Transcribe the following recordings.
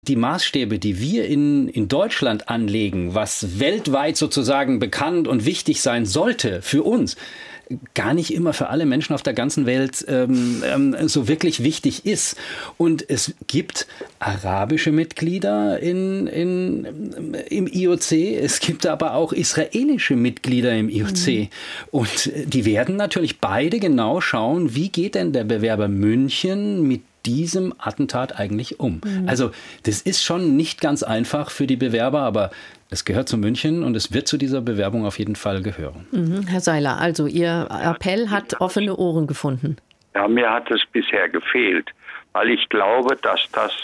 Die Maßstäbe, die wir in Deutschland anlegen, was weltweit sozusagen bekannt und wichtig sein sollte für uns, gar nicht immer für alle Menschen auf der ganzen Welt so wirklich wichtig ist. Und es gibt arabische Mitglieder im IOC, es gibt aber auch israelische Mitglieder im IOC. Und die werden natürlich beide genau schauen, wie geht denn der Bewerber München mit diesem Attentat eigentlich um? Also das ist schon nicht ganz einfach für die Bewerber, aber es gehört zu München und es wird zu dieser Bewerbung auf jeden Fall gehören. Herr Seiler, also Ihr Appell hat offene Ohren gefunden. Ja, mir hat es bisher gefehlt, weil ich glaube, dass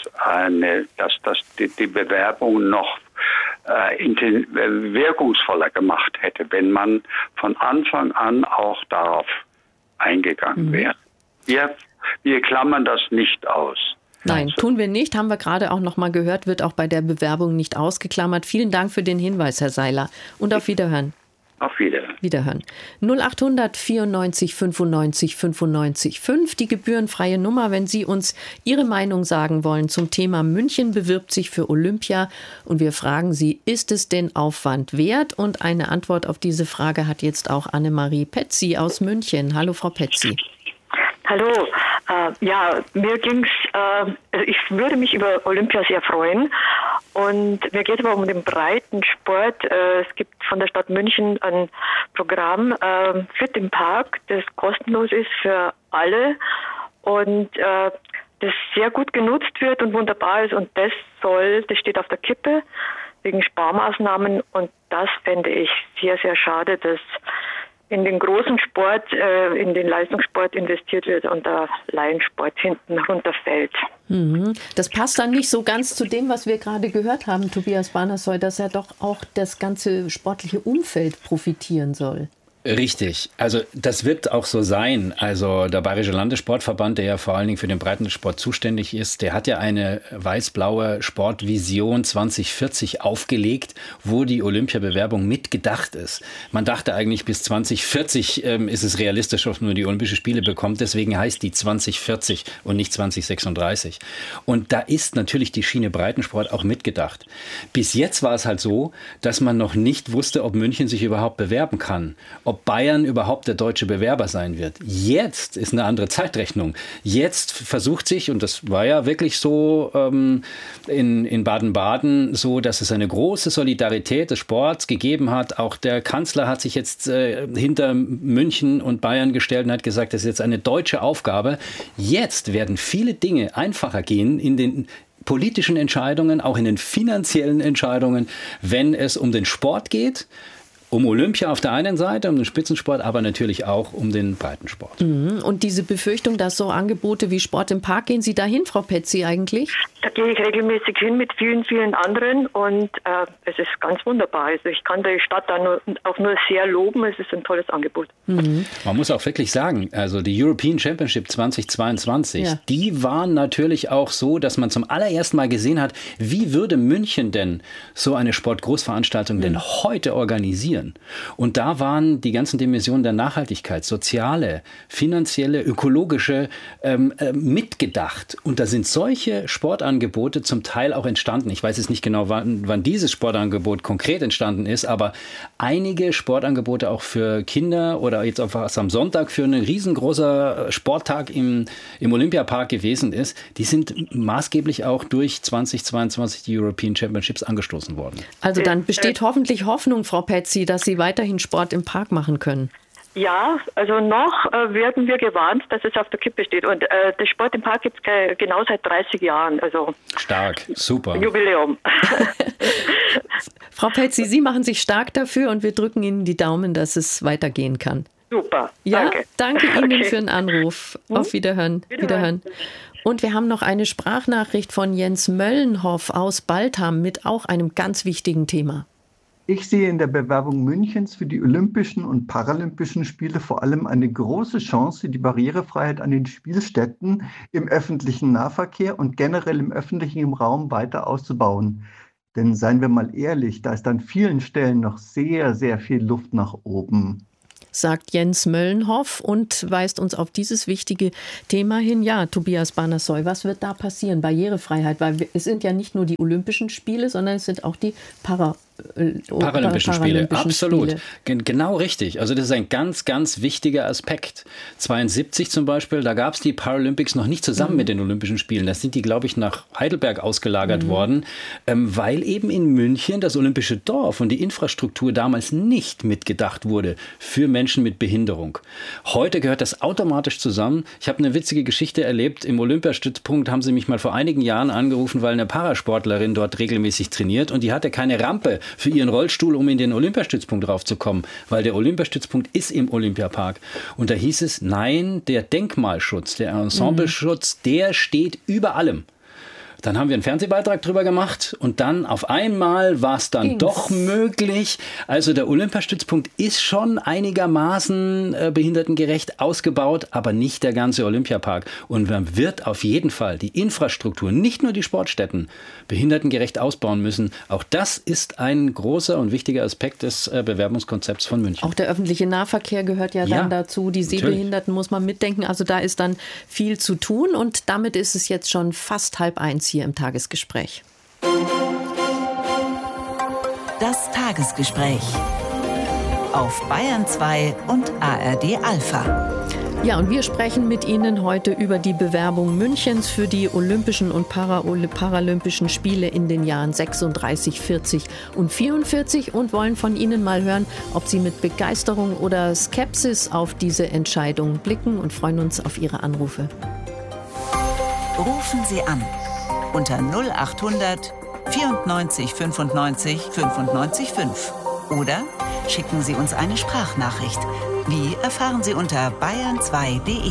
die Bewerbung noch wirkungsvoller gemacht hätte, wenn man von Anfang an auch darauf eingegangen wäre. Wir klammern das nicht aus. Nein, tun wir nicht. Haben wir gerade auch noch mal gehört, wird auch bei der Bewerbung nicht ausgeklammert. Vielen Dank für den Hinweis, Herr Seiler. Und auf Wiederhören. Auf Wiederhören. Wiederhören. 0800 94 95 95 5, die gebührenfreie Nummer, wenn Sie uns Ihre Meinung sagen wollen zum Thema München bewirbt sich für Olympia. Und wir fragen Sie, ist es denn Aufwand wert? Und eine Antwort auf diese Frage hat jetzt auch Annemarie Petzi aus München. Hallo, Frau Petzi. Hallo, mir ging's, ich würde mich über Olympia sehr freuen und mir geht es aber um den Breitensport. Es gibt von der Stadt München ein Programm Fit im Park, das kostenlos ist für alle und das sehr gut genutzt wird und wunderbar ist und das steht auf der Kippe wegen Sparmaßnahmen und das fände ich sehr, sehr schade, dass in den großen Sport, in den Leistungssport investiert wird und der Laiensport hinten runterfällt. Das passt dann nicht so ganz zu dem, was wir gerade gehört haben, Tobias Bannersoy, dass ja doch auch das ganze sportliche Umfeld profitieren soll. Richtig. Also das wird auch so sein. Also der Bayerische Landessportverband, der ja vor allen Dingen für den Breitensport zuständig ist, der hat ja eine weiß-blaue Sportvision 2040 aufgelegt, wo die Olympiabewerbung mitgedacht ist. Man dachte eigentlich, bis 2040 ist es realistisch, dass man die Olympischen Spiele bekommt. Deswegen heißt die 2040 und nicht 2036. Und da ist natürlich die Schiene Breitensport auch mitgedacht. Bis jetzt war es halt so, dass man noch nicht wusste, ob München sich überhaupt bewerben kann. Ob Bayern überhaupt der deutsche Bewerber sein wird. Jetzt ist eine andere Zeitrechnung. Jetzt versucht sich, und das war ja wirklich so in Baden-Baden so, dass es eine große Solidarität des Sports gegeben hat. Auch der Kanzler hat sich jetzt hinter München und Bayern gestellt und hat gesagt, das ist jetzt eine deutsche Aufgabe. Jetzt werden viele Dinge einfacher gehen in den politischen Entscheidungen, auch in den finanziellen Entscheidungen, wenn es um den Sport geht. Um Olympia auf der einen Seite, um den Spitzensport, aber natürlich auch um den Breitensport. Und diese Befürchtung, dass so Angebote wie Sport im Park, gehen Sie dahin, Frau Petzi, eigentlich? Da gehe ich regelmäßig hin mit vielen, vielen anderen und es ist ganz wunderbar. Also ich kann die Stadt da auch nur sehr loben. Es ist ein tolles Angebot. Man muss auch wirklich sagen, also die European Championship 2022, die waren natürlich auch so, dass man zum allerersten Mal gesehen hat, wie würde München denn so eine Sportgroßveranstaltung denn heute organisieren? Und da waren die ganzen Dimensionen der Nachhaltigkeit, soziale, finanzielle, ökologische mitgedacht. Und da sind solche Sportangebote zum Teil auch entstanden. Ich weiß jetzt nicht genau, wann dieses Sportangebot konkret entstanden ist, aber einige Sportangebote auch für Kinder oder jetzt auch was am Sonntag für einen riesengroßer Sporttag im Olympiapark gewesen ist, die sind maßgeblich auch durch 2022 die European Championships angestoßen worden. Also dann besteht hoffentlich Hoffnung, Frau Petzi, dass Sie weiterhin Sport im Park machen können. Ja, also noch werden wir gewarnt, dass es auf der Kippe steht. Und der Sport im Park gibt es genau seit 30 Jahren. Also stark, super. Jubiläum. Frau Petzi, Sie machen sich stark dafür und wir drücken Ihnen die Daumen, dass es weitergehen kann. Super, ja, danke Ihnen okay. für den Anruf. Auf Wiederhören. Wiederhören. Und wir haben noch eine Sprachnachricht von Jens Möllenhoff aus Baltham mit auch einem ganz wichtigen Thema. Ich sehe in der Bewerbung Münchens für die Olympischen und Paralympischen Spiele vor allem eine große Chance, die Barrierefreiheit an den Spielstätten im öffentlichen Nahverkehr und generell im öffentlichen Raum weiter auszubauen. Denn seien wir mal ehrlich, da ist an vielen Stellen noch sehr, sehr viel Luft nach oben. sagt Jens Möllenhoff und weist uns auf dieses wichtige Thema hin. Ja, Tobias Banassoy, was wird da passieren? Barrierefreiheit, weil es sind ja nicht nur die Olympischen Spiele, sondern es sind auch die Paralympischen Spiele. Absolut. Genau richtig. Also das ist ein ganz, ganz wichtiger Aspekt. 72 zum Beispiel, da gab es die Paralympics noch nicht zusammen mit den Olympischen Spielen. Da sind die, glaube ich, nach Heidelberg ausgelagert worden, weil eben in München das Olympische Dorf und die Infrastruktur damals nicht mitgedacht wurde für Menschen mit Behinderung. Heute gehört das automatisch zusammen. Ich habe eine witzige Geschichte erlebt. Im Olympiastützpunkt haben sie mich mal vor einigen Jahren angerufen, weil eine Parasportlerin dort regelmäßig trainiert und die hatte keine Rampe für ihren Rollstuhl, um in den Olympiastützpunkt raufzukommen, weil der Olympiastützpunkt ist im Olympiapark. Und da hieß es, nein, der Denkmalschutz, der Ensembleschutz, der steht über allem. Dann haben wir einen Fernsehbeitrag drüber gemacht und dann auf einmal war es dann doch möglich. Also der Olympiastützpunkt ist schon einigermaßen behindertengerecht ausgebaut, aber nicht der ganze Olympiapark. Und man wird auf jeden Fall die Infrastruktur, nicht nur die Sportstätten, behindertengerecht ausbauen müssen. Auch das ist ein großer und wichtiger Aspekt des Bewerbungskonzepts von München. Auch der öffentliche Nahverkehr gehört ja dann dazu. Die Sehbehinderten muss man mitdenken. Also da ist dann viel zu tun und damit ist es jetzt schon fast 12:30 hier im Tagesgespräch. Das Tagesgespräch auf Bayern 2 und ARD Alpha. Ja, und wir sprechen mit Ihnen heute über die Bewerbung Münchens für die Olympischen und Paralympischen Spiele in den Jahren 36, 40 und 44 und wollen von Ihnen mal hören, ob Sie mit Begeisterung oder Skepsis auf diese Entscheidung blicken und freuen uns auf Ihre Anrufe. Rufen Sie an unter 0800 94 95 95 5 oder schicken Sie uns eine Sprachnachricht. Wie erfahren Sie unter bayern2.de.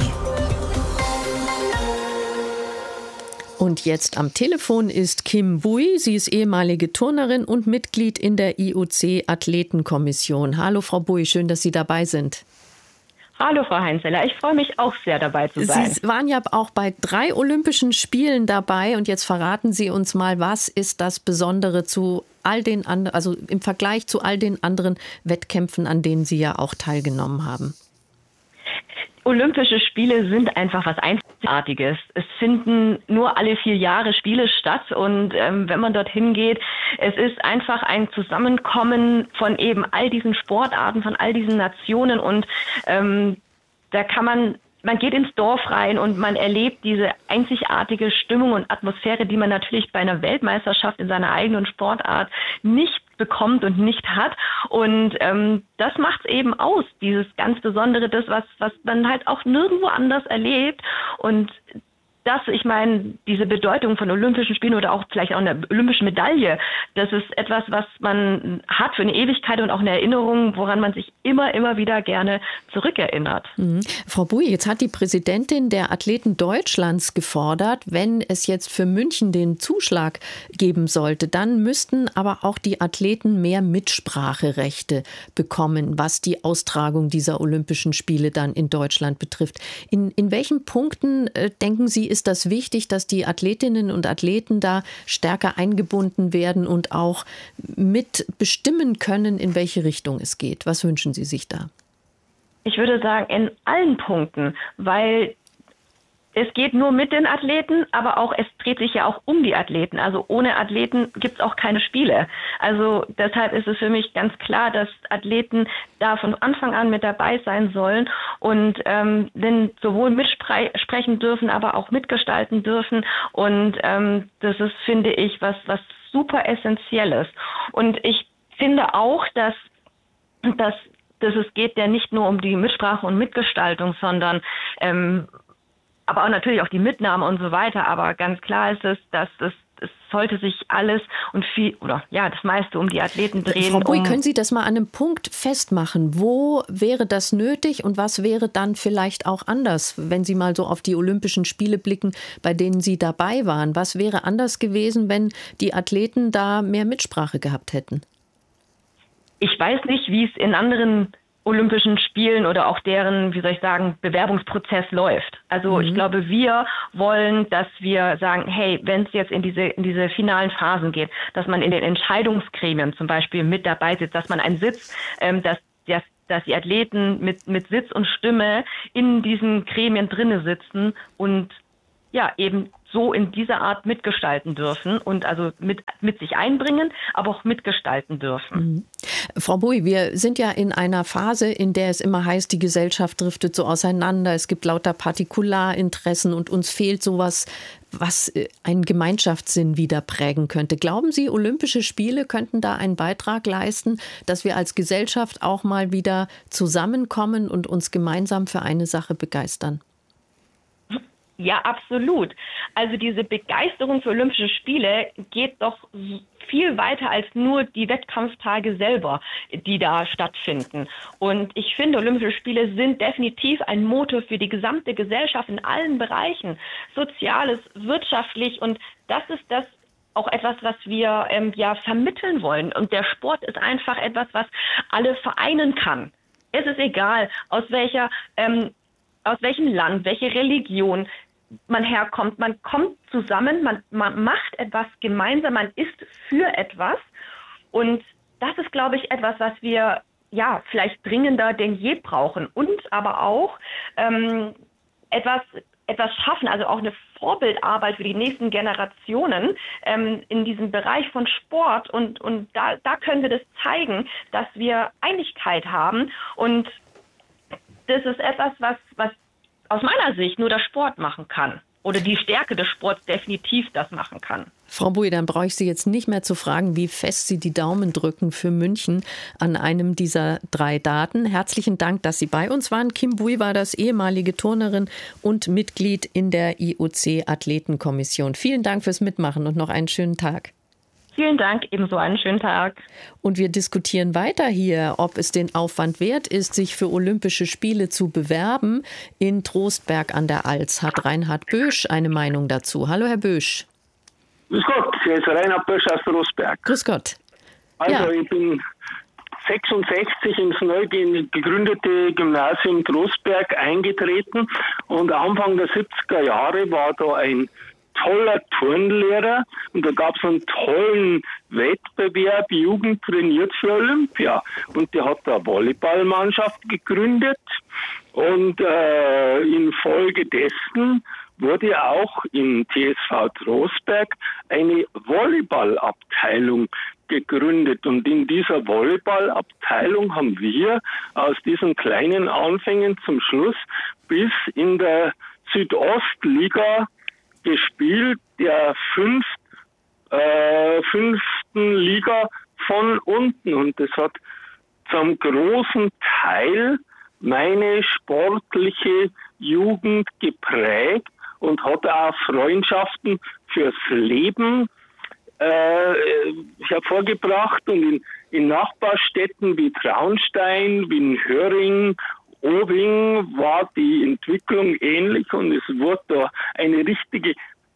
Und jetzt am Telefon ist Kim Bui. Sie ist ehemalige Turnerin und Mitglied in der IOC-Athletenkommission. Hallo Frau Bui, schön, dass Sie dabei sind. Hallo Frau Heinzeler, ich freue mich auch sehr dabei zu sein. Sie waren ja auch bei 3 Olympischen Spielen dabei und jetzt verraten Sie uns mal, was ist das Besondere zu all den anderen, also im Vergleich zu all den anderen Wettkämpfen, an denen Sie ja auch teilgenommen haben? Olympische Spiele sind einfach was Einzigartiges. Es finden nur alle 4 Jahre Spiele statt und wenn man dorthin geht, es ist einfach ein Zusammenkommen von eben all diesen Sportarten, von all diesen Nationen und da kann man geht ins Dorf rein und man erlebt diese einzigartige Stimmung und Atmosphäre, die man natürlich bei einer Weltmeisterschaft in seiner eigenen Sportart nicht bekommt und nicht hat. Und das macht es eben aus, dieses ganz Besondere, das, was man halt auch nirgendwo anders erlebt. Und das, ich meine, diese Bedeutung von Olympischen Spielen oder auch vielleicht auch eine olympische Medaille, das ist etwas, was man hat für eine Ewigkeit und auch eine Erinnerung, woran man sich immer wieder gerne zurückerinnert. Frau Bui, jetzt hat die Präsidentin der Athleten Deutschlands gefordert, wenn es jetzt für München den Zuschlag geben sollte, dann müssten aber auch die Athleten mehr Mitspracherechte bekommen, was die Austragung dieser Olympischen Spiele dann in Deutschland betrifft. In welchen Punkten, denken Sie, ist das wichtig, dass die Athletinnen und Athleten da stärker eingebunden werden und auch mitbestimmen können, in welche Richtung es geht? Was wünschen Sie sich da? Ich würde sagen, in allen Punkten, weil es geht nur mit den Athleten, aber auch es dreht sich ja auch um die Athleten. Also ohne Athleten gibt es auch keine Spiele. Also deshalb ist es für mich ganz klar, dass Athleten da von Anfang an mit dabei sein sollen und denn sowohl mitsprechen dürfen, aber auch mitgestalten dürfen. Und das ist, finde ich, was super Essentielles. Und ich finde auch, dass es geht ja nicht nur um die Mitsprache und Mitgestaltung, sondern aber auch natürlich auch die Mitnahme und so weiter. Aber ganz klar ist es, dass es sollte sich alles und viel oder ja das meiste um die Athleten drehen. Frau Bui, können Sie das mal an einem Punkt festmachen? Wo wäre das nötig und was wäre dann vielleicht auch anders, wenn Sie mal so auf die Olympischen Spiele blicken, bei denen Sie dabei waren? Was wäre anders gewesen, wenn die Athleten da mehr Mitsprache gehabt hätten? Ich weiß nicht, wie es in anderen Olympischen Spielen oder auch deren, wie soll ich sagen, Bewerbungsprozess läuft. Also ich glaube, wir wollen, dass wir sagen, hey, wenn es jetzt in diese finalen Phasen geht, dass man in den Entscheidungsgremien zum Beispiel mit dabei sitzt, dass man einen Sitz, dass dass die Athleten mit Sitz und Stimme in diesen Gremien drinne sitzen und ja, eben so in dieser Art mitgestalten dürfen und also mit sich einbringen, aber auch mitgestalten dürfen. Frau Bui, wir sind ja in einer Phase, in der es immer heißt, die Gesellschaft driftet so auseinander, es gibt lauter Partikularinteressen und uns fehlt sowas, was einen Gemeinschaftssinn wieder prägen könnte. Glauben Sie, Olympische Spiele könnten da einen Beitrag leisten, dass wir als Gesellschaft auch mal wieder zusammenkommen und uns gemeinsam für eine Sache begeistern? Ja, absolut. Also diese Begeisterung für Olympische Spiele geht doch viel weiter als nur die Wettkampftage selber, die da stattfinden. Und ich finde, Olympische Spiele sind definitiv ein Motor für die gesamte Gesellschaft in allen Bereichen, soziales, wirtschaftlich. Und das ist das auch etwas, was wir vermitteln wollen. Und der Sport ist einfach etwas, was alle vereinen kann. Es ist egal, aus welchem Land, welche Religion man herkommt. Man kommt zusammen, man macht etwas gemeinsam, man ist für etwas. Und das ist, glaube ich, etwas, was wir ja vielleicht dringender denn je brauchen. Und aber auch etwas schaffen, also auch eine Vorbildarbeit für die nächsten Generationen in diesem Bereich von Sport. Und da können wir das zeigen, dass wir Einigkeit haben. Und das ist etwas, was aus meiner Sicht nur der Sport machen kann. Oder die Stärke des Sports definitiv das machen kann. Frau Bui, dann brauche ich Sie jetzt nicht mehr zu fragen, wie fest Sie die Daumen drücken für München an einem dieser 3 Daten. Herzlichen Dank, dass Sie bei uns waren. Kim Bui war das, ehemalige Turnerin und Mitglied in der IOC-Athletenkommission. Vielen Dank fürs Mitmachen und noch einen schönen Tag. Vielen Dank, ebenso einen schönen Tag. Und wir diskutieren weiter hier, ob es den Aufwand wert ist, sich für Olympische Spiele zu bewerben. In Trostberg an der Alz hat Reinhard Bösch eine Meinung dazu. Hallo, Herr Bösch. Grüß Gott, hier ist Reinhard Bösch aus Trostberg. Grüß Gott. Also ja. Ich bin 66 ins neu gegründete Gymnasium Trostberg eingetreten und Anfang der 70er Jahre war da ein toller Turnlehrer und da gab es einen tollen Wettbewerb, Jugend trainiert für Olympia, und der hat eine Volleyballmannschaft gegründet und infolgedessen wurde auch im TSV Trostberg eine Volleyballabteilung gegründet, und in dieser Volleyballabteilung haben wir aus diesen kleinen Anfängen zum Schluss bis in der Südostliga gespielt, der fünften Liga von unten, und das hat zum großen Teil meine sportliche Jugend geprägt und hat auch Freundschaften fürs Leben hervorgebracht, und in Nachbarstädten wie Traunstein, wie in Höring, Obing war die Entwicklung ähnlich, und es wurde da eine richtige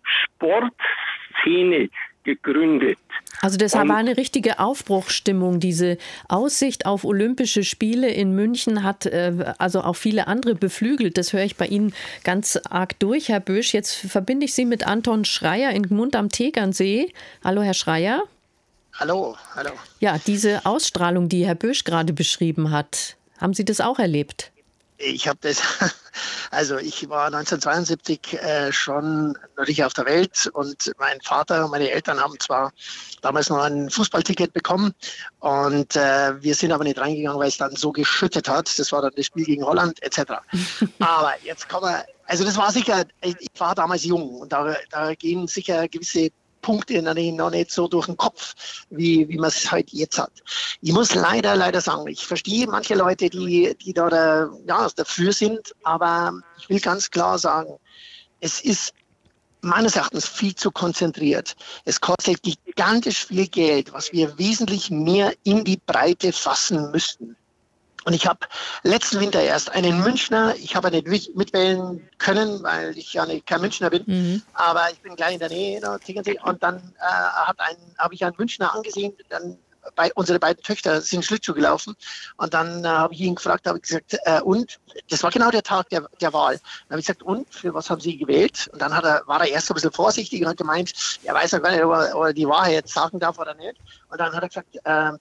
Sportszene gegründet. Also das war eine richtige Aufbruchsstimmung. Diese Aussicht auf Olympische Spiele in München hat also auch viele andere beflügelt. Das höre ich bei Ihnen ganz arg durch, Herr Bösch. Jetzt verbinde ich Sie mit Anton Schreier in Gmund am Tegernsee. Hallo, Herr Schreier. Hallo, hallo. Ja, diese Ausstrahlung, die Herr Bösch gerade beschrieben hat, haben Sie das auch erlebt? Ich habe das, also ich war 1972 schon natürlich auf der Welt, und mein Vater und meine Eltern haben zwar damals noch ein Fußballticket bekommen, und wir sind aber nicht reingegangen, weil es dann so geschüttet hat. Das war dann das Spiel gegen Holland etc. Aber jetzt kommen wir, also das war sicher, ich war damals jung, und da gehen sicher gewisse Punkte noch nicht so durch den Kopf, wie man es halt jetzt hat. Ich muss leider sagen, ich verstehe manche Leute, die da dafür sind, aber ich will ganz klar sagen, es ist meines Erachtens viel zu konzentriert. Es kostet gigantisch viel Geld, was wir wesentlich mehr in die Breite fassen müssten. Und ich habe letzten Winter erst einen Münchner, ich habe nicht mitwählen können, weil ich ja kein Münchner bin, aber ich bin gleich in der Nähe, und dann habe ich einen Münchner angesehen, dann unsere beiden Töchter sind Schlittschuh gelaufen, und dann habe ich ihn gefragt, habe ich gesagt, und? Das war genau der Tag der Wahl. Dann habe ich gesagt, und? Für was haben Sie gewählt? Und dann war er erst so ein bisschen vorsichtig und hat gemeint, er weiß ja gar nicht, ob er die Wahrheit sagen darf oder nicht. Und dann hat er gesagt,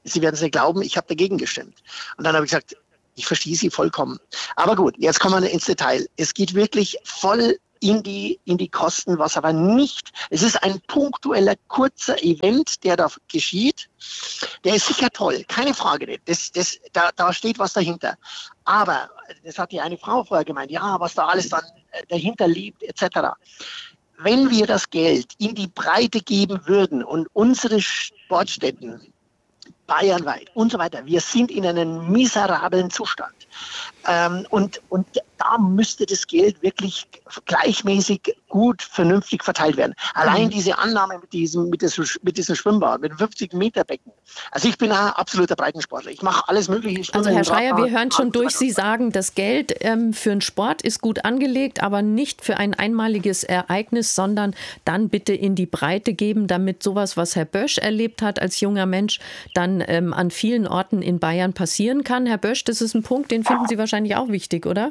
Sie werden es nicht glauben, ich habe dagegen gestimmt. Und dann habe ich gesagt, ich verstehe Sie vollkommen. Aber gut, jetzt kommen wir ins Detail. Es geht wirklich voll in die Kosten, was aber nicht, es ist ein punktueller, kurzer Event, der da geschieht. Der ist sicher toll, keine Frage. Da steht was dahinter. Aber, das hat ja eine Frau vorher gemeint, ja, was da alles dann dahinter liegt, etc. Wenn wir das Geld in die Breite geben würden und unsere Sportstätten bayernweit und so weiter, wir sind in einem miserablen Zustand. Und da müsste das Geld wirklich gleichmäßig gut, vernünftig verteilt werden. Allein diese Annahme mit diesem Schwimmbad, mit 50-Meter-Becken. Also ich bin ein absoluter Breitensportler. Ich mache alles Mögliche. Also Herr Schreier, wir hören schon durch. Sie sagen, das Geld für den Sport ist gut angelegt, aber nicht für ein einmaliges Ereignis, sondern dann bitte in die Breite geben, damit sowas, was Herr Bösch erlebt hat als junger Mensch, dann an vielen Orten in Bayern passieren kann. Herr Bösch, das ist ein Punkt, den finden Sie wahrscheinlich auch wichtig, oder?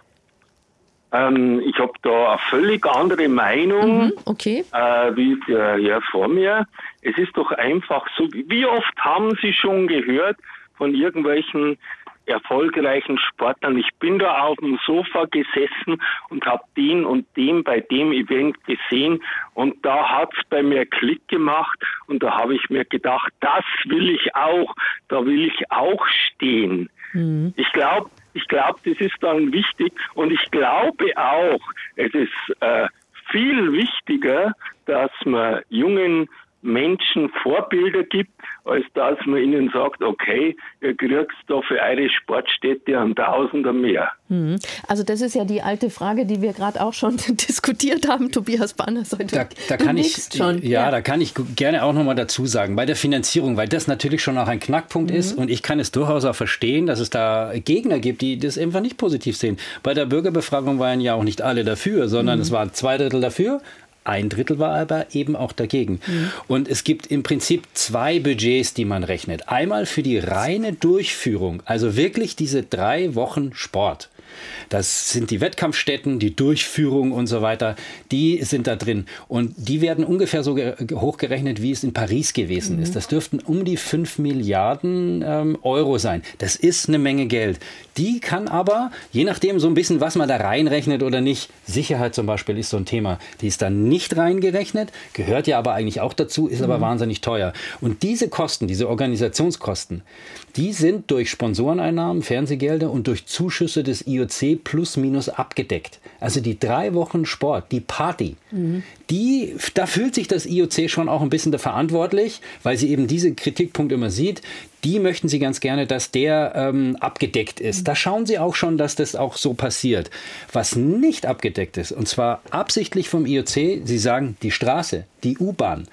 Ich habe da eine völlig andere Meinung, okay. Wie der Herr vor mir. Es ist doch einfach so, wie oft haben Sie schon gehört von irgendwelchen erfolgreichen Sportlern, ich bin da auf dem Sofa gesessen und habe den und den bei dem Event gesehen und da hat's bei mir Klick gemacht und da habe ich mir gedacht, das will ich auch, da will ich auch stehen. Ich glaube, das ist dann wichtig und ich glaube auch, es ist viel wichtiger, dass man jungen Menschen Vorbilder gibt, als dass man ihnen sagt, okay, ihr kriegt da für eure Sportstätte einen Tausender mehr. Also das ist ja die alte Frage, die wir gerade auch schon diskutiert haben, Tobias Banner. Da kann ich gerne auch nochmal dazu sagen, bei der Finanzierung, weil das natürlich schon auch ein Knackpunkt ist und ich kann es durchaus auch verstehen, dass es da Gegner gibt, die das einfach nicht positiv sehen. Bei der Bürgerbefragung waren ja auch nicht alle dafür, sondern es waren 2/3 dafür. 1/3 war aber eben auch dagegen. Und es gibt im Prinzip 2 Budgets, die man rechnet. Einmal für die reine Durchführung, also wirklich diese 3 Wochen Sport. Das sind die Wettkampfstätten, die Durchführung und so weiter, die sind da drin. Und die werden ungefähr so hochgerechnet, wie es in Paris gewesen ist. Das dürften um die 5 Milliarden Euro sein. Das ist eine Menge Geld. Die kann aber, je nachdem so ein bisschen, was man da reinrechnet oder nicht, Sicherheit zum Beispiel ist so ein Thema, die ist dann nicht reingerechnet, gehört ja aber eigentlich auch dazu, ist aber wahnsinnig teuer. Und diese Kosten, diese Organisationskosten, die sind durch Sponsoreneinnahmen, Fernsehgelder und durch Zuschüsse des IOC plus minus abgedeckt. Also die 3 Wochen Sport, die Party, da fühlt sich das IOC schon auch ein bisschen verantwortlich, weil sie eben diese Kritikpunkte immer sieht. Die möchten sie ganz gerne, dass der abgedeckt ist. Da schauen sie auch schon, dass das auch so passiert. Was nicht abgedeckt ist, und zwar absichtlich vom IOC, sie sagen, die Straße, die U-Bahn,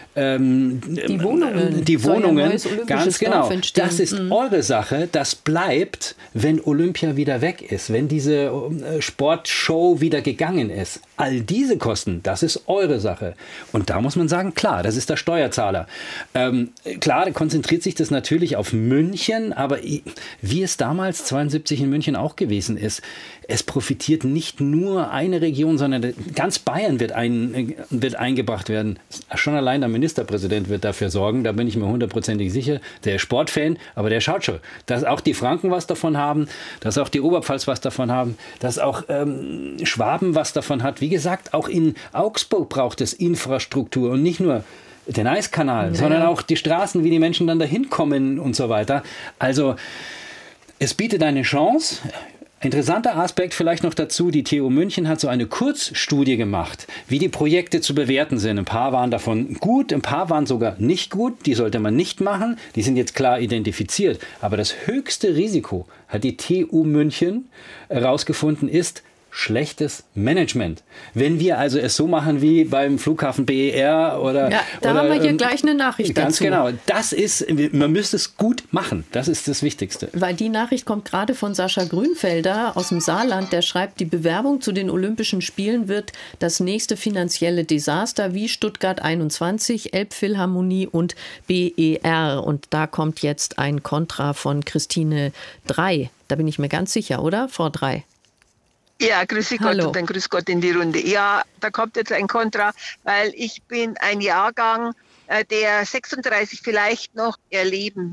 die Wohnungen, ganz genau. Das ist eure Sache. Das bleibt, wenn Olympia wieder weg ist, wenn diese Sportshow wieder gegangen ist. All diese Kosten, das ist eure Sache. Und da muss man sagen, klar, das ist der Steuerzahler. Klar, konzentriert sich das natürlich auf München, aber wie es damals 72 in München auch gewesen ist, es profitiert nicht nur eine Region, sondern ganz Bayern wird eingebracht werden. Schon allein der Ministerpräsident wird dafür sorgen, da bin ich mir 100%ig sicher. Der ist Sportfan, aber der schaut schon, dass auch die Franken was davon haben, dass auch die Oberpfalz was davon haben, dass auch Schwaben was davon hat. Wie gesagt, auch in Augsburg braucht es Infrastruktur und nicht nur den Eiskanal, sondern auch die Straßen, wie die Menschen dann dahin kommen und so weiter. Also es bietet eine Chance. Interessanter Aspekt vielleicht noch dazu, die TU München hat so eine Kurzstudie gemacht, wie die Projekte zu bewerten sind. Ein paar waren davon gut, ein paar waren sogar nicht gut, die sollte man nicht machen, die sind jetzt klar identifiziert. Aber das höchste Risiko, hat die TU München herausgefunden, ist schlechtes Management. Wenn wir also es so machen wie beim Flughafen BER oder... Ja, da haben wir hier gleich eine Nachricht ganz dazu. Ganz genau. Das ist, man müsste es gut machen. Das ist das Wichtigste. Weil die Nachricht kommt gerade von Sascha Grünfelder aus dem Saarland. Der schreibt, die Bewerbung zu den Olympischen Spielen wird das nächste finanzielle Desaster wie Stuttgart 21, Elbphilharmonie und BER. Und da kommt jetzt ein Kontra von Christine 3. Da bin ich mir ganz sicher, oder? Frau 3. Ja, grüße Gott und dann grüß Gott in die Runde. Ja, da kommt jetzt ein Kontra, weil ich bin ein Jahrgang, der 36 vielleicht noch erleben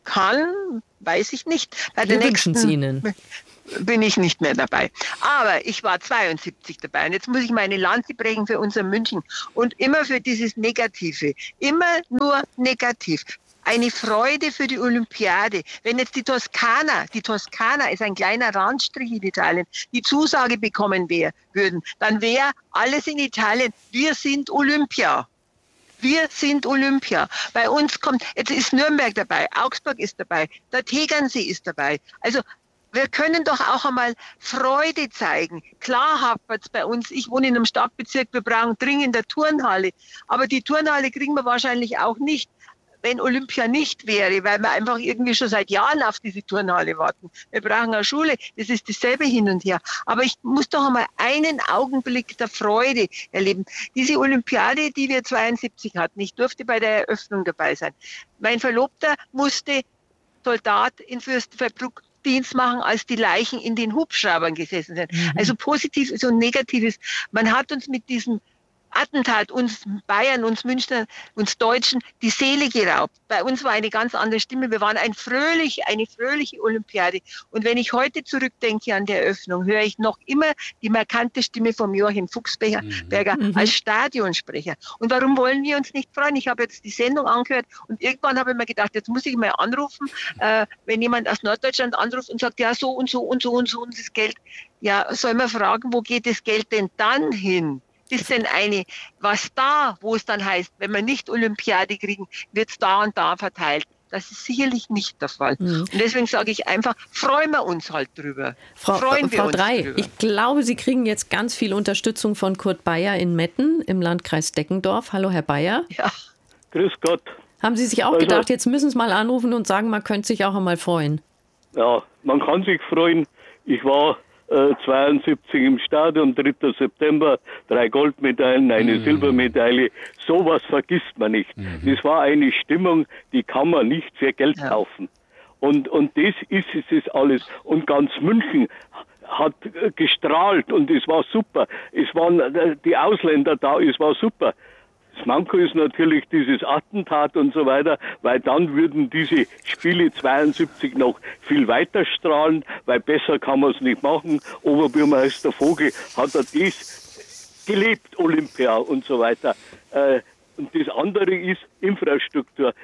kann, weiß ich nicht. Bei Wir der wünschen es Ihnen. Bin ich nicht mehr dabei. Aber ich war 72 dabei. Und jetzt muss ich meine Lanze brechen für unser München. Und immer für dieses Negative. Immer nur negativ. Eine Freude für die Olympiade. Wenn jetzt die Toskana ist ein kleiner Randstrich in Italien, die Zusage bekommen würden, dann wäre alles in Italien, wir sind Olympia. Wir sind Olympia. Bei uns jetzt ist Nürnberg dabei, Augsburg ist dabei, der Tegernsee ist dabei. Also wir können doch auch einmal Freude zeigen. Klar hapert es bei uns. Ich wohne in einem Stadtbezirk, wir brauchen dringend eine Turnhalle. Aber die Turnhalle kriegen wir wahrscheinlich auch nicht, wenn Olympia nicht wäre, weil wir einfach irgendwie schon seit Jahren auf diese Turnhalle warten. Wir brauchen eine Schule, das ist dasselbe hin und her. Aber ich muss doch einmal einen Augenblick der Freude erleben. Diese Olympiade, die wir 72 hatten, ich durfte bei der Eröffnung dabei sein. Mein Verlobter musste Soldat in Fürstenfeldbruck Dienst machen, als die Leichen in den Hubschraubern gesessen sind. Also Positives und Negatives. Man hat uns mit diesem Attentat, uns Bayern, uns Münchner, uns Deutschen, die Seele geraubt. Bei uns war eine ganz andere Stimme. Wir waren eine fröhliche Olympiade. Und wenn ich heute zurückdenke an die Eröffnung, höre ich noch immer die markante Stimme von Joachim Fuchsberger als Stadionsprecher. Und warum wollen wir uns nicht freuen? Ich habe jetzt die Sendung angehört und irgendwann habe ich mir gedacht, jetzt muss ich mal anrufen, wenn jemand aus Norddeutschland anruft und sagt, ja, so und so und so und so und das Geld. Ja, soll man fragen, wo geht das Geld denn dann hin? Ist denn wo es dann heißt, wenn wir nicht Olympiade kriegen, wird es da und da verteilt. Das ist sicherlich nicht der Fall. Und deswegen sage ich einfach, freuen wir uns halt drüber. Frau Drey, ich glaube, Sie kriegen jetzt ganz viel Unterstützung von Kurt Bayer in Metten im Landkreis Deckendorf. Hallo, Herr Bayer. Ja, grüß Gott. Haben Sie sich auch gedacht, jetzt müssen Sie mal anrufen und sagen, man könnte sich auch einmal freuen? Ja, man kann sich freuen. Ich war 72 im Stadion, 3. September, 3 Goldmedaillen, eine Silbermedaille. Sowas vergisst man nicht. Das war eine Stimmung, die kann man nicht für Geld kaufen. Und das ist es alles. Und ganz München hat gestrahlt und es war super. Es waren die Ausländer da, es war super. Das Manko ist natürlich dieses Attentat und so weiter, weil dann würden diese Spiele 72 noch viel weiter strahlen, weil besser kann man es nicht machen. Oberbürgermeister Vogel hat das gelebt, Olympia und so weiter. Und das andere ist Infrastruktur.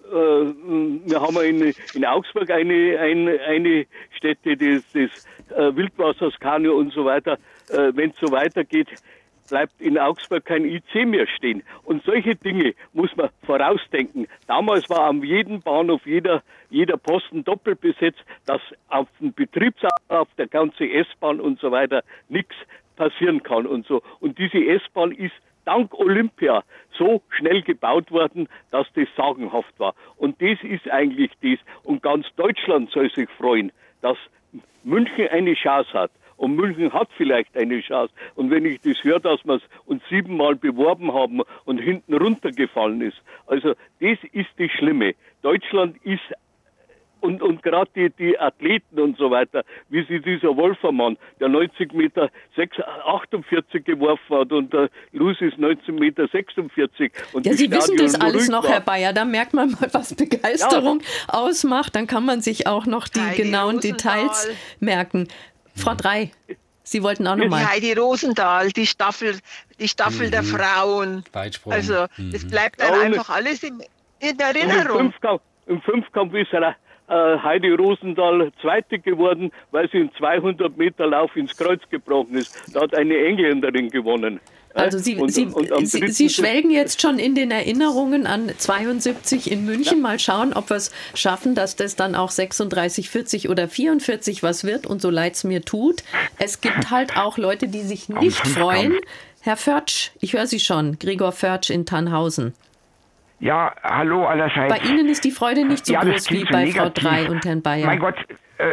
Wir haben in Augsburg eine Stätte, das Wildwasserskanu und so weiter. Wenn es so weitergeht, bleibt in Augsburg kein IC mehr stehen. Und solche Dinge muss man vorausdenken. Damals war an jedem Bahnhof jeder Posten doppelt besetzt, dass auf dem Betriebsablauf der ganze S-Bahn und so weiter nichts passieren kann und so. Und diese S-Bahn ist dank Olympia so schnell gebaut worden, dass das sagenhaft war. Und das ist eigentlich das. Und ganz Deutschland soll sich freuen, dass München eine Chance hat. Und München hat vielleicht eine Chance. Und wenn ich das höre, dass wir es uns 7-mal beworben haben und hinten runtergefallen ist. Also das ist das Schlimme. Deutschland ist, und gerade die Athleten und so weiter, wie sie dieser Wolfermann, der 90 Meter 48 geworfen hat und der Lucis 19 Meter 46. Und ja, Sie wissen das alles noch, Herr Bayer. Da merkt man mal, was Begeisterung ausmacht. Dann kann man sich auch noch die genauen Details merken. Frau Drey, Sie wollten auch nochmal. Heidi Rosendahl, die Staffel der Frauen. Weitsprung. Also das bleibt dann einfach alles in Erinnerung. Im Fünfkampf ist Heidi Rosendahl Zweite geworden, weil sie im 200 Meter Lauf ins Kreuz gebrochen ist. Da hat eine Engländerin gewonnen. Also Sie schwelgen jetzt schon in den Erinnerungen an 72 in München. Ja. Mal schauen, ob wir es schaffen, dass das dann auch 36, 40 oder 44 was wird. Und so leid es mir tut. Es gibt halt auch Leute, die sich nicht freuen. Herr Förtsch, ich höre Sie schon. Gregor Förtsch in Tannhausen. Ja, hallo allerseits. Bei Ihnen ist die Freude nicht so groß wie bei Frau Drey und Herrn Bayer. Mein Gott,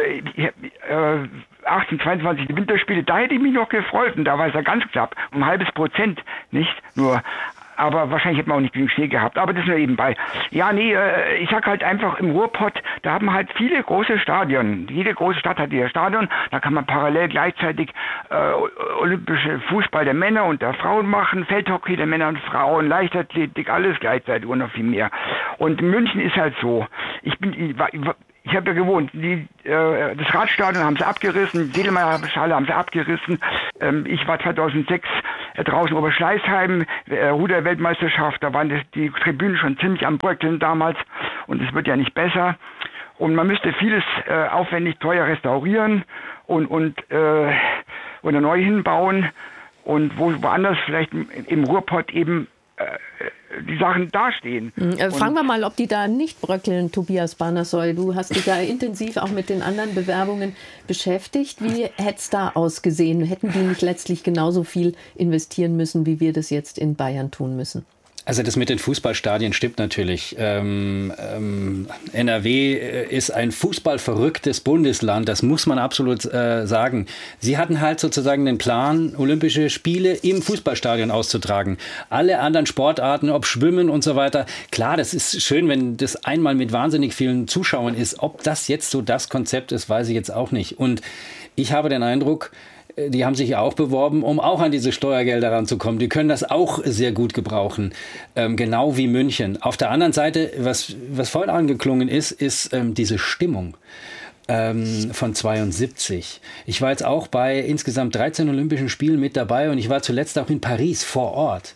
18, 22 Winterspiele, da hätte ich mich noch gefreut und da war es ja ganz knapp, um 0,5%, nicht nur, aber wahrscheinlich hätte man auch nicht genug Schnee gehabt, aber das nur nebenbei. Ja, ich sag halt einfach, im Ruhrpott, da haben halt viele große Stadien, jede große Stadt hat ihr Stadion, da kann man parallel gleichzeitig olympische Fußball der Männer und der Frauen machen, Feldhockey der Männer und Frauen, Leichtathletik, alles gleichzeitig und noch viel mehr. Und München ist halt so, Ich habe ja gewohnt, das Radstadion haben sie abgerissen, die Sedelmeier-Halle haben sie abgerissen. Ich war 2006 draußen Oberschleißheim, Ruder-Weltmeisterschaft, da waren die Tribünen schon ziemlich am Bröckeln damals und es wird ja nicht besser. Und man müsste vieles aufwendig teuer restaurieren und neu hinbauen und woanders vielleicht im Ruhrpott eben die Sachen dastehen. Fragen wir mal, ob die da nicht bröckeln, Tobias Bannersoll. Du hast dich ja intensiv auch mit den anderen Bewerbungen beschäftigt. Wie hätte es da ausgesehen? Hätten die nicht letztlich genauso viel investieren müssen, wie wir das jetzt in Bayern tun müssen? Also das mit den Fußballstadien stimmt natürlich. NRW ist ein fußballverrücktes Bundesland, das muss man absolut sagen. Sie hatten halt sozusagen den Plan, Olympische Spiele im Fußballstadion auszutragen. Alle anderen Sportarten, ob Schwimmen und so weiter, klar, das ist schön, wenn das einmal mit wahnsinnig vielen Zuschauern ist. Ob das jetzt so das Konzept ist, weiß ich jetzt auch nicht. Und ich habe den Eindruck, die haben sich auch beworben, um auch an diese Steuergelder ranzukommen. Die können das auch sehr gut gebrauchen, genau wie München. Auf der anderen Seite, was vorhin angeklungen ist diese Stimmung von 72. Ich war jetzt auch bei insgesamt 13 Olympischen Spielen mit dabei und ich war zuletzt auch in Paris vor Ort.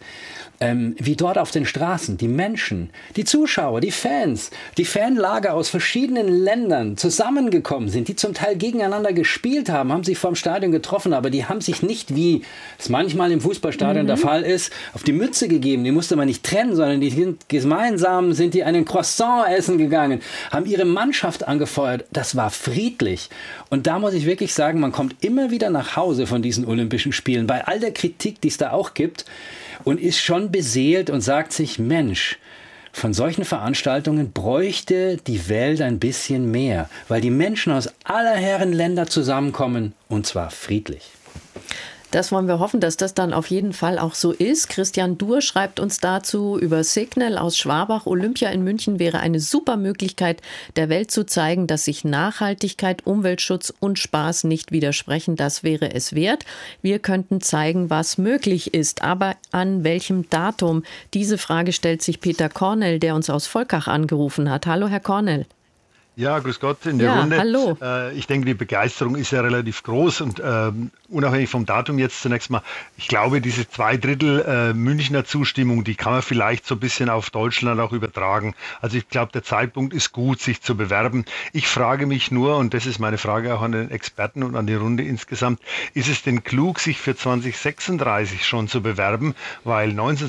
Wie dort auf den Straßen die Menschen, die Zuschauer, die Fans, die Fanlager aus verschiedenen Ländern zusammengekommen sind, die zum Teil gegeneinander gespielt haben sich vor dem Stadion getroffen, aber die haben sich nicht, wie es manchmal im Fußballstadion der Fall ist, auf die Mütze gegeben. Die musste man nicht trennen, sondern gemeinsam sind die einen Croissant essen gegangen, haben ihre Mannschaft angefeuert. Das war friedlich. Und da muss ich wirklich sagen, man kommt immer wieder nach Hause von diesen Olympischen Spielen, bei all der Kritik, die es da auch gibt, und ist schon beseelt und sagt sich, Mensch, von solchen Veranstaltungen bräuchte die Welt ein bisschen mehr, weil die Menschen aus aller Herren Länder zusammenkommen, und zwar friedlich. Das wollen wir hoffen, dass das dann auf jeden Fall auch so ist. Christian Duhr schreibt uns dazu über Signal aus Schwabach. Olympia in München wäre eine super Möglichkeit, der Welt zu zeigen, dass sich Nachhaltigkeit, Umweltschutz und Spaß nicht widersprechen. Das wäre es wert. Wir könnten zeigen, was möglich ist. Aber an welchem Datum? Diese Frage stellt sich Peter Kornel, der uns aus Volkach angerufen hat. Hallo, Herr Kornel. Ja, grüß Gott in der Runde. Hallo. Ich denke, die Begeisterung ist ja relativ groß und unabhängig vom Datum jetzt zunächst mal, ich glaube, diese 2/3 Münchner Zustimmung, die kann man vielleicht so ein bisschen auf Deutschland auch übertragen. Also ich glaube, der Zeitpunkt ist gut, sich zu bewerben. Ich frage mich nur, und das ist meine Frage auch an den Experten und an die Runde insgesamt, ist es denn klug, sich für 2036 schon zu bewerben, weil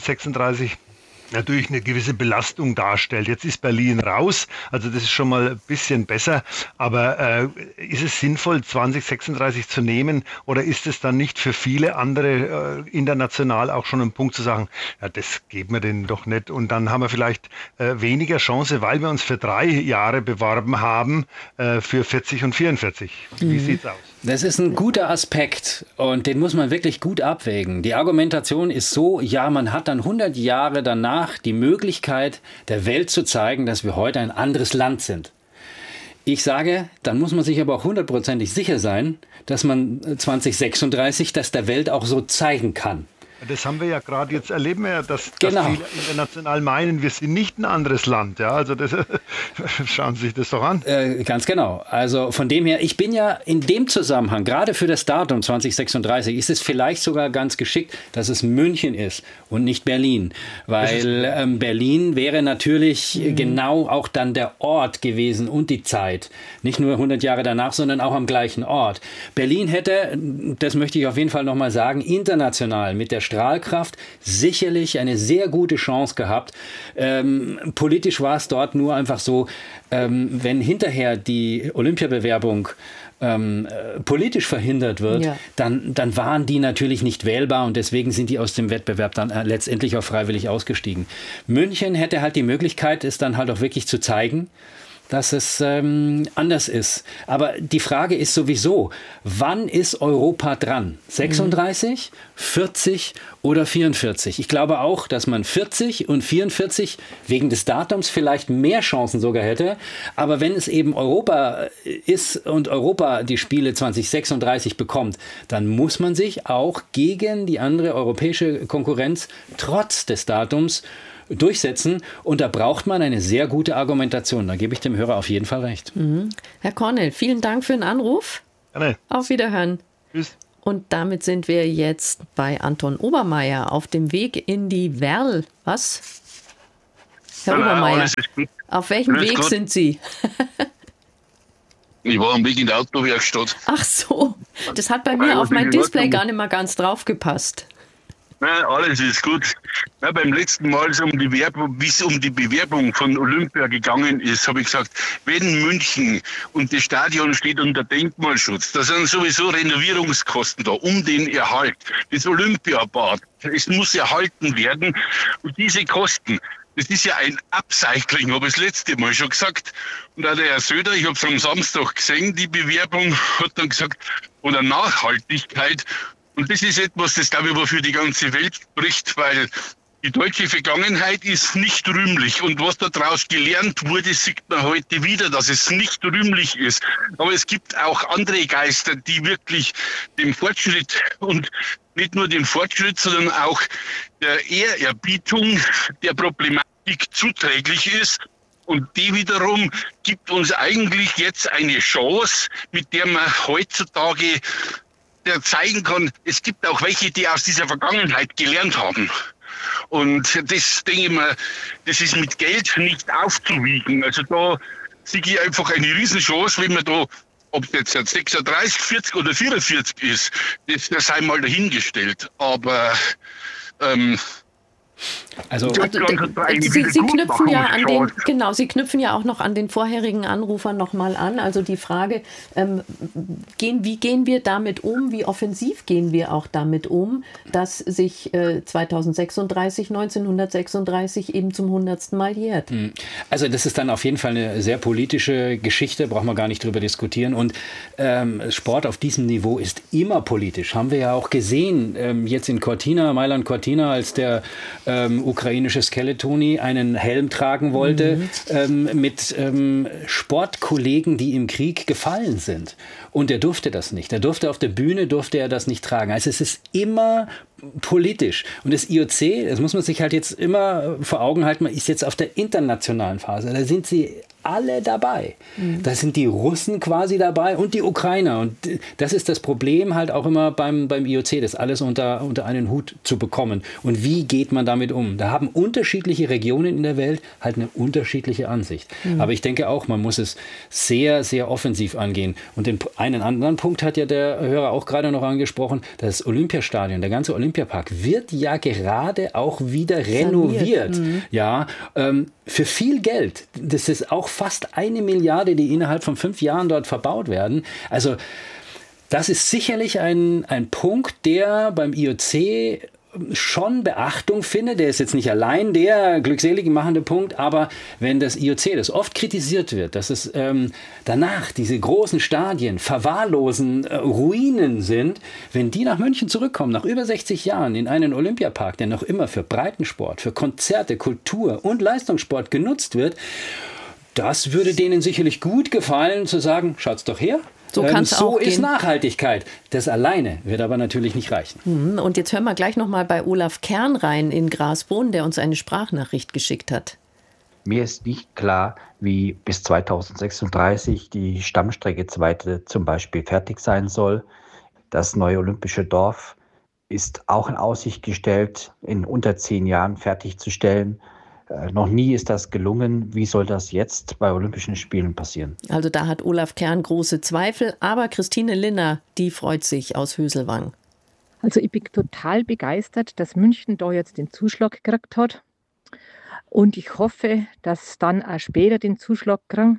1936 natürlich eine gewisse Belastung darstellt. Jetzt ist Berlin raus, also das ist schon mal ein bisschen besser, aber ist es sinnvoll, 2036 zu nehmen oder ist es dann nicht für viele andere international auch schon ein Punkt zu sagen, ja, das geben wir denen doch nicht und dann haben wir vielleicht weniger Chance, weil wir uns für 3 Jahre beworben haben, für 40 und 44. Wie sieht's aus? Das ist ein guter Aspekt und den muss man wirklich gut abwägen. Die Argumentation ist so, ja, man hat dann 100 Jahre danach die Möglichkeit, der Welt zu zeigen, dass wir heute ein anderes Land sind. Ich sage, dann muss man sich aber auch 100%ig sicher sein, dass man 2036 das der Welt auch so zeigen kann. Das haben wir ja gerade jetzt, erleben wir ja, dass viele international meinen, wir sind nicht ein anderes Land. Ja, also das, schauen Sie sich das doch an. Ganz genau. Also von dem her, ich bin ja in dem Zusammenhang, gerade für das Datum 2036, ist es vielleicht sogar ganz geschickt, dass es München ist und nicht Berlin. Weil Berlin wäre natürlich genau auch dann der Ort gewesen und die Zeit. Nicht nur 100 Jahre danach, sondern auch am gleichen Ort. Berlin hätte, das möchte ich auf jeden Fall nochmal sagen, international mit der Strahlkraft sicherlich eine sehr gute Chance gehabt. Politisch war es dort nur einfach so, wenn hinterher die Olympiabewerbung politisch verhindert wird, dann waren die natürlich nicht wählbar und deswegen sind die aus dem Wettbewerb dann letztendlich auch freiwillig ausgestiegen. München hätte halt die Möglichkeit, es dann halt auch wirklich zu zeigen, dass es anders ist. Aber die Frage ist sowieso, wann ist Europa dran? 36, 40 oder 44? Ich glaube auch, dass man 40 und 44 wegen des Datums vielleicht mehr Chancen sogar hätte. Aber wenn es eben Europa ist und Europa die Spiele 2036 bekommt, dann muss man sich auch gegen die andere europäische Konkurrenz trotz des Datums durchsetzen. Und da braucht man eine sehr gute Argumentation. Da gebe ich dem Hörer auf jeden Fall recht. Herr Cornell, vielen Dank für den Anruf. Gerne. Auf Wiederhören. Tschüss. Und damit sind wir jetzt bei Anton Obermeier auf dem Weg in die Werl. Was? Herr Obermeier, auf welchem Weg sind Sie? Ich war am Weg in der Autowerkstatt. Ach so, das hat bei mir auf mein Display gar nicht mal ganz drauf gepasst. Nein, alles ist gut. Ja, beim letzten Mal, wie es um die Bewerbung von Olympia gegangen ist, habe ich gesagt, wenn München und das Stadion steht unter Denkmalschutz, da sind sowieso Renovierungskosten da, um den Erhalt. Das Olympiabad, es muss erhalten werden. Und diese Kosten, das ist ja ein Upcycling, habe ich das letzte Mal schon gesagt. Und auch der Herr Söder, ich habe es am Samstag gesehen, die Bewerbung, hat dann gesagt, oder Nachhaltigkeit. Und das ist etwas, das, glaube ich, wofür die ganze Welt spricht, weil die deutsche Vergangenheit ist nicht rühmlich. Und was daraus gelernt wurde, sieht man heute wieder, dass es nicht rühmlich ist. Aber es gibt auch andere Geister, die wirklich dem Fortschritt und nicht nur dem Fortschritt, sondern auch der Ehrerbietung der Problematik zuträglich ist. Und die wiederum gibt uns eigentlich jetzt eine Chance, mit der man heutzutage zeigen kann, es gibt auch welche, die aus dieser Vergangenheit gelernt haben. Und das, denke ich mal, das ist mit Geld nicht aufzuwiegen. Also da sehe ich einfach eine Riesenchance, wenn man da, ob es jetzt 36, 40 oder 44 ist, das sei mal dahingestellt. Aber Sie knüpfen ja an den, Sie knüpfen ja auch noch an den vorherigen Anrufern nochmal an. Also die Frage, wie gehen wir damit um, wie offensiv gehen wir auch damit um, dass sich 1936 eben zum 100. Mal jährt. Also das ist dann auf jeden Fall eine sehr politische Geschichte, brauchen wir gar nicht drüber diskutieren. Und Sport auf diesem Niveau ist immer politisch. Haben wir ja auch gesehen, jetzt in Cortina, Mailand Cortina, als der ukrainische Skeletoni einen Helm tragen wollte, mit Sportkollegen, die im Krieg gefallen sind. Und er durfte das nicht. Er durfte auf der Bühne, das nicht tragen. Also es ist immer politisch. Und das IOC, das muss man sich halt jetzt immer vor Augen halten, man ist jetzt auf der internationalen Phase. Da sind sie alle dabei. Da sind die Russen quasi dabei und die Ukrainer. Und das ist das Problem halt auch immer beim IOC, das alles unter einen Hut zu bekommen. Und wie geht man damit um? Da haben unterschiedliche Regionen in der Welt halt eine unterschiedliche Ansicht. Aber ich denke auch, man muss es sehr, sehr offensiv angehen. Und einen anderen Punkt hat ja der Hörer auch gerade noch angesprochen, das Olympiastadion, der ganze Olympiapark wird ja gerade auch wieder renoviert. Ja, für viel Geld. Das ist auch fast 1 Milliarde, die innerhalb von 5 Jahren dort verbaut werden. Also das ist sicherlich ein Punkt, der beim IOC schon Beachtung findet. Der ist jetzt nicht allein der glückselig machende Punkt, aber wenn das IOC, das oft kritisiert wird, dass es danach diese großen Stadien verwahrlosen Ruinen sind, wenn die nach München zurückkommen, nach über 60 Jahren in einen Olympiapark, der noch immer für Breitensport, für Konzerte, Kultur und Leistungssport genutzt wird, das würde denen sicherlich gut gefallen, zu sagen, schaut's doch her. So ist Nachhaltigkeit. Das alleine wird aber natürlich nicht reichen. Und jetzt hören wir gleich noch mal bei Olaf Kern rein in Grasbrunn, der uns eine Sprachnachricht geschickt hat. Mir ist nicht klar, wie bis 2036 die Stammstrecke 2 zum Beispiel fertig sein soll. Das neue Olympische Dorf ist auch in Aussicht gestellt, in unter 10 Jahren fertigzustellen. Noch nie ist das gelungen. Wie soll das jetzt bei Olympischen Spielen passieren? Also da hat Olaf Kern große Zweifel, aber Christine Linner, die freut sich aus Höselwang. Also ich bin total begeistert, dass München da jetzt den Zuschlag gekriegt hat. Und ich hoffe, dass dann auch später den Zuschlag kriegen.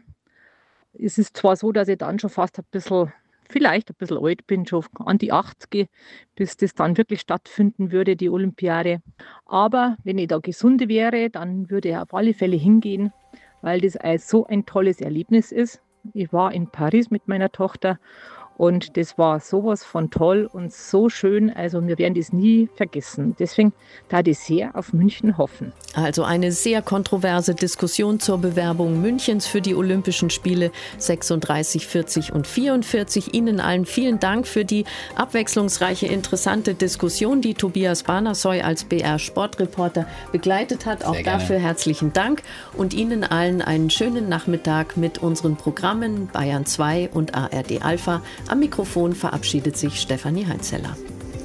Es ist zwar so, dass ich dann schon fast vielleicht ein bisschen alt bin, schon an die 80, bis das dann wirklich stattfinden würde, die Olympiade. Aber wenn ich da gesunde wäre, dann würde ich auf alle Fälle hingehen, weil das so ein tolles Erlebnis ist. Ich war in Paris mit meiner Tochter Und das war sowas von toll und so schön. Also wir werden das nie vergessen. Deswegen da ich sehr auf München hoffen. Also eine sehr kontroverse Diskussion zur Bewerbung Münchens für die Olympischen Spiele 36, 40 und 44. Ihnen allen vielen Dank für die abwechslungsreiche, interessante Diskussion, die Tobias Banasoy als BR-Sportreporter begleitet hat. Auch dafür herzlichen Dank. Und Ihnen allen einen schönen Nachmittag mit unseren Programmen Bayern 2 und ARD Alpha. Am Mikrofon verabschiedet sich Stefanie Heinzeller.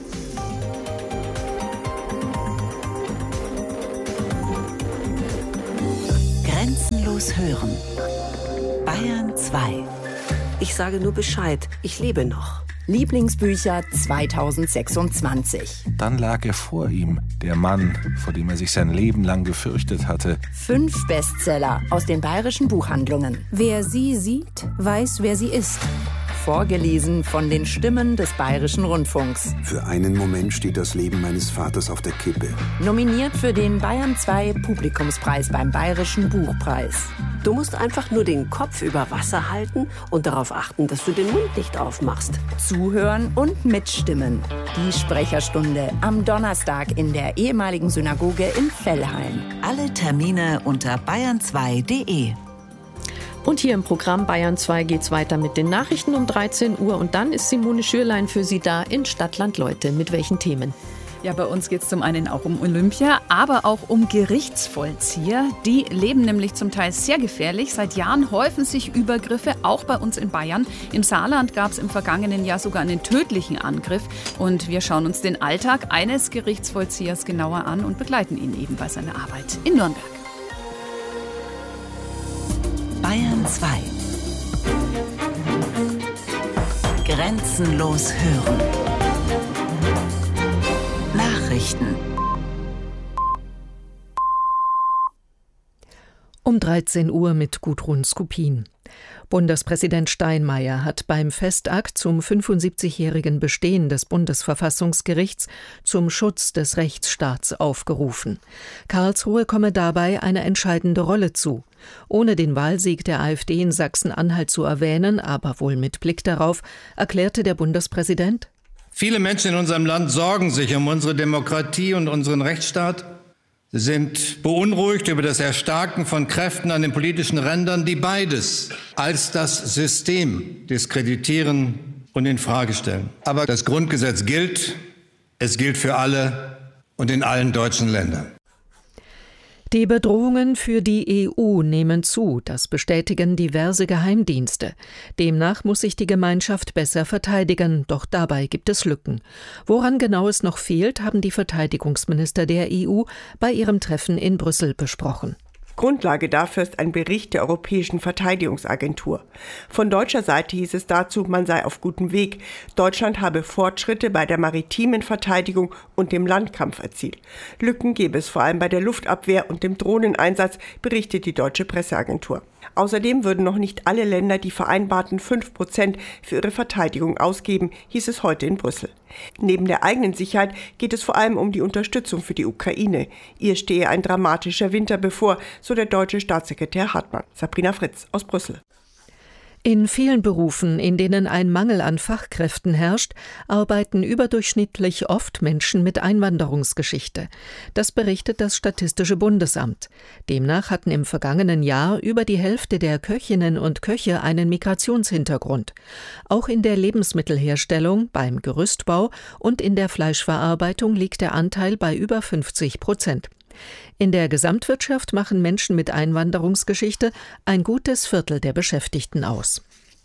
Grenzenlos hören. Bayern 2. Ich sage nur Bescheid, ich lebe noch. Lieblingsbücher 2026. Dann lag er vor ihm, der Mann, vor dem er sich sein Leben lang gefürchtet hatte. 5 Bestseller aus den bayerischen Buchhandlungen. Wer sie sieht, weiß, wer sie ist. Vorgelesen von den Stimmen des Bayerischen Rundfunks. Für einen Moment steht das Leben meines Vaters auf der Kippe. Nominiert für den Bayern 2 Publikumspreis beim Bayerischen Buchpreis. Du musst einfach nur den Kopf über Wasser halten und darauf achten, dass du den Mund nicht aufmachst. Zuhören und mitstimmen. Die Sprecherstunde am Donnerstag in der ehemaligen Synagoge in Vellheim. Alle Termine unter bayern2.de. Und hier im Programm Bayern 2 geht's weiter mit den Nachrichten um 13 Uhr. Und dann ist Simone Schürlein für Sie da in Stadtland Leute. Mit welchen Themen? Ja, bei uns geht es zum einen auch um Olympia, aber auch um Gerichtsvollzieher. Die leben nämlich zum Teil sehr gefährlich. Seit Jahren häufen sich Übergriffe, auch bei uns in Bayern. Im Saarland gab es im vergangenen Jahr sogar einen tödlichen Angriff. Und wir schauen uns den Alltag eines Gerichtsvollziehers genauer an und begleiten ihn eben bei seiner Arbeit in Nürnberg. Bayern 2. Grenzenlos hören. Nachrichten. Um 13 Uhr mit Gudrun Skupin. Bundespräsident Steinmeier hat beim Festakt zum 75-jährigen Bestehen des Bundesverfassungsgerichts zum Schutz des Rechtsstaats aufgerufen. Karlsruhe komme dabei eine entscheidende Rolle zu. Ohne den Wahlsieg der AfD in Sachsen-Anhalt zu erwähnen, aber wohl mit Blick darauf, erklärte der Bundespräsident: Viele Menschen in unserem Land sorgen sich um unsere Demokratie und unseren Rechtsstaat. Sie sind beunruhigt über das Erstarken von Kräften an den politischen Rändern, die beides als das System diskreditieren und in Frage stellen. Aber das Grundgesetz gilt. Es gilt für alle und in allen deutschen Ländern. Die Bedrohungen für die EU nehmen zu, das bestätigen diverse Geheimdienste. Demnach muss sich die Gemeinschaft besser verteidigen, doch dabei gibt es Lücken. Woran genau es noch fehlt, haben die Verteidigungsminister der EU bei ihrem Treffen in Brüssel besprochen. Grundlage dafür ist ein Bericht der Europäischen Verteidigungsagentur. Von deutscher Seite hieß es dazu, man sei auf gutem Weg. Deutschland habe Fortschritte bei der maritimen Verteidigung und dem Landkampf erzielt. Lücken gebe es vor allem bei der Luftabwehr und dem Drohneneinsatz, berichtet die deutsche Presseagentur. Außerdem würden noch nicht alle Länder die vereinbarten 5% für ihre Verteidigung ausgeben, hieß es heute in Brüssel. Neben der eigenen Sicherheit geht es vor allem um die Unterstützung für die Ukraine. Ihr stehe ein dramatischer Winter bevor, so der deutsche Staatssekretär Hartmann. Sabrina Fritz aus Brüssel. In vielen Berufen, in denen ein Mangel an Fachkräften herrscht, arbeiten überdurchschnittlich oft Menschen mit Einwanderungsgeschichte. Das berichtet das Statistische Bundesamt. Demnach hatten im vergangenen Jahr über die Hälfte der Köchinnen und Köche einen Migrationshintergrund. Auch in der Lebensmittelherstellung, beim Gerüstbau und in der Fleischverarbeitung liegt der Anteil bei über 50%. In der Gesamtwirtschaft machen Menschen mit Einwanderungsgeschichte ein gutes Viertel der Beschäftigten aus.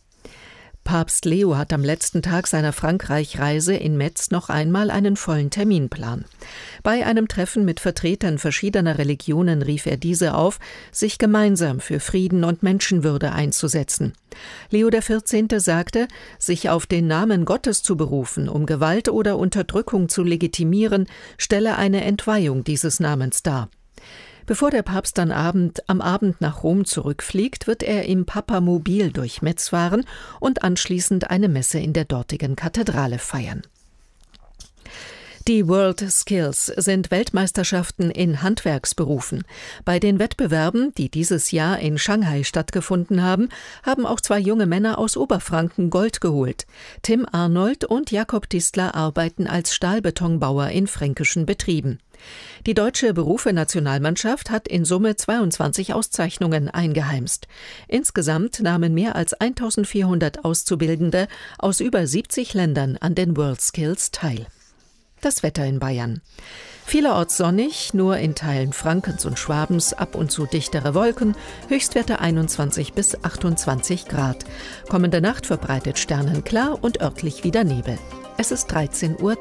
Papst Leo hat am letzten Tag seiner Frankreich-Reise in Metz noch einmal einen vollen Terminplan. Bei einem Treffen mit Vertretern verschiedener Religionen rief er diese auf, sich gemeinsam für Frieden und Menschenwürde einzusetzen. Leo XIV. Sagte, sich auf den Namen Gottes zu berufen, um Gewalt oder Unterdrückung zu legitimieren, stelle eine Entweihung dieses Namens dar. Bevor der Papst dann am Abend nach Rom zurückfliegt, wird er im Papamobil durch Metz fahren und anschließend eine Messe in der dortigen Kathedrale feiern. Die World Skills sind Weltmeisterschaften in Handwerksberufen. Bei den Wettbewerben, die dieses Jahr in Shanghai stattgefunden haben, haben auch 2 junge Männer aus Oberfranken Gold geholt. Tim Arnold und Jakob Distler arbeiten als Stahlbetonbauer in fränkischen Betrieben. Die deutsche Berufe-Nationalmannschaft hat in Summe 22 Auszeichnungen eingeheimst. Insgesamt nahmen mehr als 1400 Auszubildende aus über 70 Ländern an den World Skills teil. Das Wetter in Bayern. Vielerorts sonnig, nur in Teilen Frankens und Schwabens ab und zu dichtere Wolken, Höchstwerte 21 bis 28 Grad. Kommende Nacht verbreitet sternenklar und örtlich wieder Nebel. Es ist 13:03 Uhr.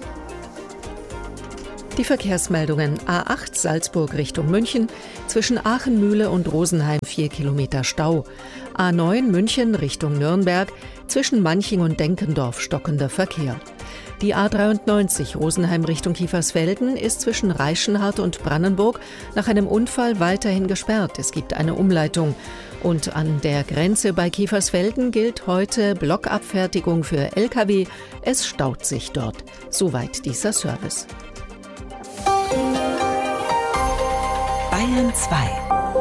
Die Verkehrsmeldungen: A8 Salzburg Richtung München, zwischen Aachenmühle und Rosenheim 4 Kilometer Stau. A9 München Richtung Nürnberg, zwischen Manching und Denkendorf stockender Verkehr. Die A93 Rosenheim Richtung Kiefersfelden ist zwischen Reichenhart und Brannenburg nach einem Unfall weiterhin gesperrt. Es gibt eine Umleitung. Und an der Grenze bei Kiefersfelden gilt heute Blockabfertigung für Lkw. Es staut sich dort. Soweit dieser Service. Bayern 2.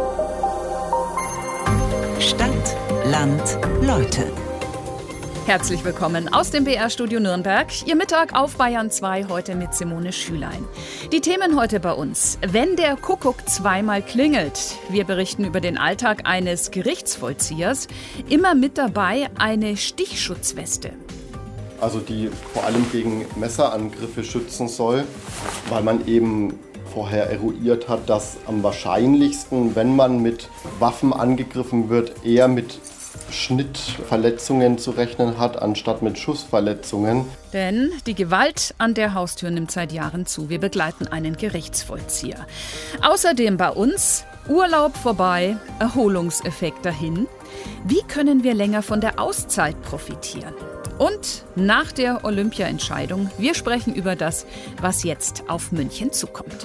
Stadt, Land, Leute. Herzlich willkommen aus dem BR-Studio Nürnberg. Ihr Mittag auf Bayern 2, heute mit Simone Schülein. Die Themen heute bei uns: Wenn der Kuckuck zweimal klingelt. Wir berichten über den Alltag eines Gerichtsvollziehers. Immer mit dabei eine Stichschutzweste. Also die vor allem gegen Messerangriffe schützen soll, weil man eben vorher eruiert hat, dass am wahrscheinlichsten, wenn man mit Waffen angegriffen wird, eher mit Schnittverletzungen zu rechnen hat, anstatt mit Schussverletzungen. Denn die Gewalt an der Haustür nimmt seit Jahren zu. Wir begleiten einen Gerichtsvollzieher. Außerdem bei uns Urlaub vorbei, Erholungseffekt dahin. Wie können wir länger von der Auszeit profitieren? Und nach der Olympia-Entscheidung, wir sprechen über das, was jetzt auf München zukommt.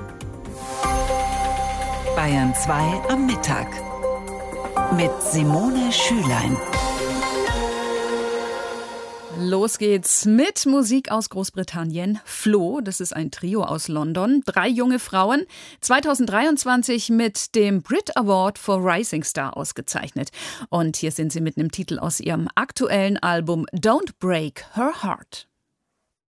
Bayern 2 am Mittag mit Simone Schülein. Los geht's mit Musik aus Großbritannien. Flo, das ist ein Trio aus London. 3 junge Frauen, 2023 mit dem Brit Award for Rising Star ausgezeichnet. Und hier sind sie mit einem Titel aus ihrem aktuellen Album Don't Break Her Heart.